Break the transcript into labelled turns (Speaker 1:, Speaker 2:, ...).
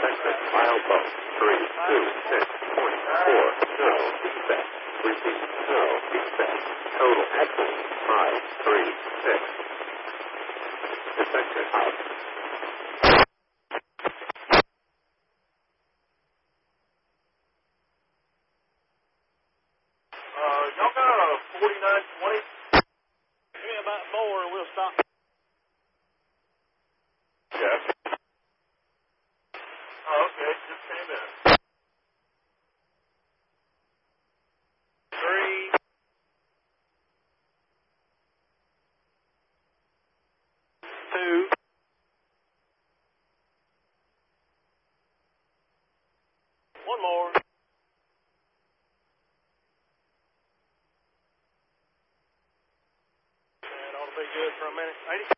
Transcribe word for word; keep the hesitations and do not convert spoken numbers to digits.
Speaker 1: Texas milepost three two six point four. No defect. Repeat. No defect. Total axle five three six. Defector out.
Speaker 2: Uh, y'all got a forty-nine twenty?
Speaker 3: Give me about more and we'll stop.
Speaker 2: Yes. Oh, okay. Just came in.
Speaker 3: Three. Two. One more. That ought to be good for a minute. eighty.